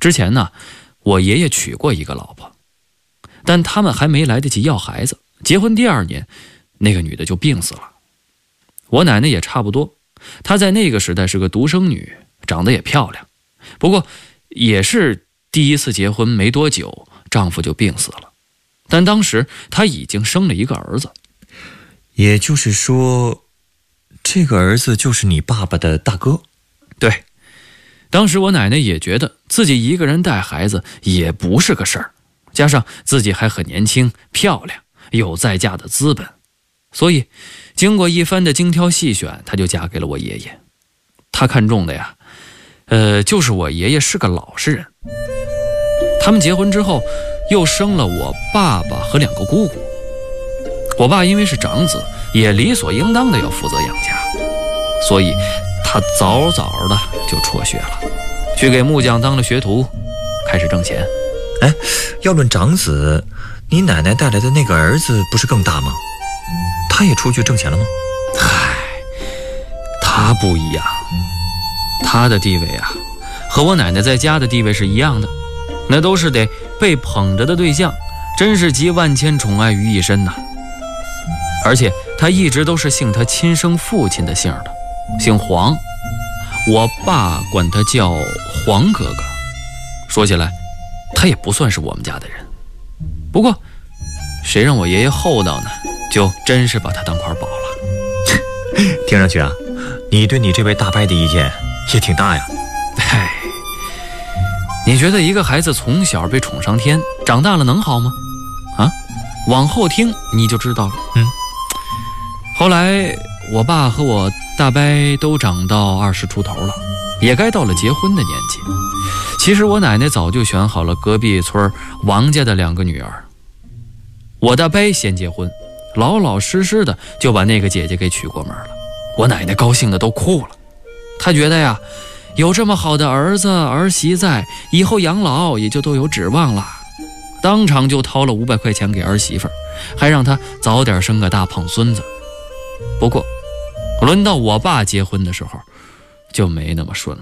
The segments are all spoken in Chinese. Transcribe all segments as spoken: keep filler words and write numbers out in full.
之前呢，我爷爷娶过一个老婆，但他们还没来得及要孩子，结婚第二年，那个女的就病死了。我奶奶也差不多，她在那个时代是个独生女，长得也漂亮，不过也是第一次结婚没多久，丈夫就病死了。但当时她已经生了一个儿子。 也就是说，这个儿子就是你爸爸的大哥？ 对，当时我奶奶也觉得自己一个人带孩子也不是个事儿，加上自己还很年轻漂亮，有再嫁的资本，所以经过一番的精挑细选，她就嫁给了我爷爷。她看中的呀，呃，就是我爷爷是个老实人。他们结婚之后又生了我爸爸和两个姑姑。我爸因为是长子，也理所应当的要负责养家，所以他早早的就辍学了，去给木匠当了学徒，开始挣钱。 哎，要论长子，你奶奶带来的那个儿子不是更大吗？他也出去挣钱了吗？ 嗨，他不一样，他的地位啊，和我奶奶在家的地位是一样的，那都是得被捧着的对象，真是集万千宠爱于一身呐。而且他一直都是姓他亲生父亲的姓的，姓黄，我爸管他叫黄哥哥。说起来，他也不算是我们家的人，不过谁让我爷爷厚道呢，就真是把他当块宝了。 听上去啊，你对你这位大伯的意见也挺大呀。 嗨，你觉得一个孩子从小被宠上天，长大了能好吗？啊，往后听你就知道了。 嗯。 后来我爸和我大伯都长到二十出头了，也该到了结婚的年纪。其实我奶奶早就选好了隔壁村王家的两个女儿。我大伯先结婚，老老实实的就把那个姐姐给娶过门了。我奶奶高兴的都哭了，她觉得呀，有这么好的儿子儿媳在，以后养老也就都有指望了。当场就掏了五百块钱给儿媳妇，还让她早点生个大胖孙子。不过轮到我爸结婚的时候就没那么顺了。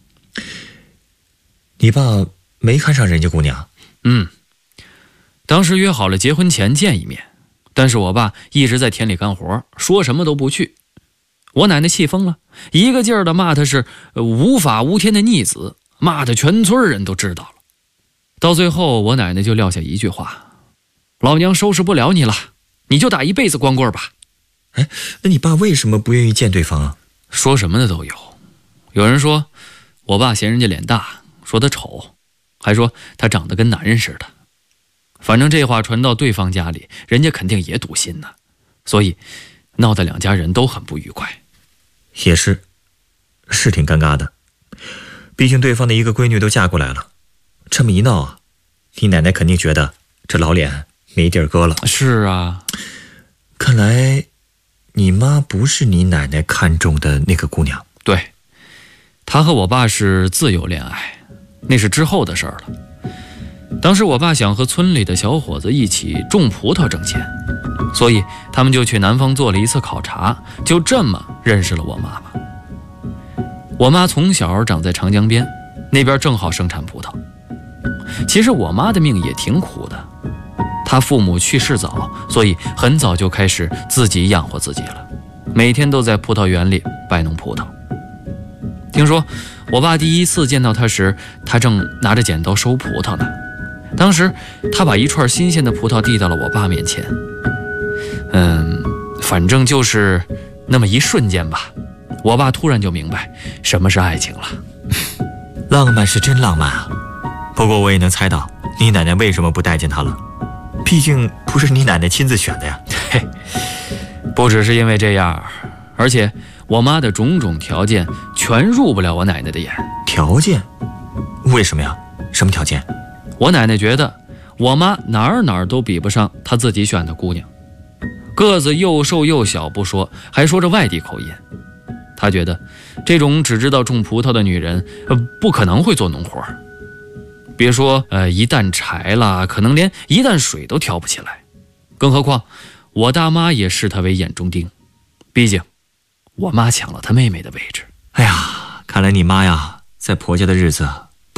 你爸没看上人家姑娘？ 嗯，当时约好了结婚前见一面，但是我爸一直在田里干活，说什么都不去。我奶奶气疯了，一个劲儿的骂他是无法无天的逆子，骂的全村人都知道了。到最后我奶奶就撂下一句话，老娘收拾不了你了，你就打一辈子光棍吧。 哎，那你爸为什么不愿意见对方啊？ 说什么的都有，有人说我爸嫌人家脸大，说他丑，还说他长得跟男人似的。反正这话传到对方家里，人家肯定也堵心呢，所以闹得两家人都很不愉快。 也是，是挺尴尬的。毕竟对方的一个闺女都嫁过来了，这么一闹啊，你奶奶肯定觉得这老脸没地儿搁了。 是啊， 看来你妈不是你奶奶看中的那个姑娘。 对，她和我爸是自由恋爱，那是之后的事儿了。当时我爸想和村里的小伙子一起种葡萄挣钱，所以他们就去南方做了一次考察，就这么认识了我妈妈。我妈从小长在长江边，那边正好生产葡萄。其实我妈的命也挺苦的，她父母去世早，所以很早就开始自己养活自己了，每天都在葡萄园里摆弄葡萄。听说我爸第一次见到她时，她正拿着剪刀收葡萄呢。当时他把一串新鲜的葡萄递到了我爸面前，嗯，反正就是那么一瞬间吧，我爸突然就明白什么是爱情了。 浪漫是真浪漫啊，不过我也能猜到你奶奶为什么不待见他了，毕竟不是你奶奶亲自选的呀。 嘿，不只是因为这样，而且我妈的种种条件全入不了我奶奶的眼。 条件？为什么呀？什么条件？ 我奶奶觉得我妈哪儿哪儿都比不上她自己选的姑娘，个子又瘦又小不说，还说着外地口音。她觉得这种只知道种葡萄的女人，呃，不可能会做农活，别说呃一担柴了，可能连一担水都挑不起来。更何况我大妈也视她为眼中钉，毕竟我妈抢了她妹妹的位置。 哎呀，看来你妈呀，在婆家的日子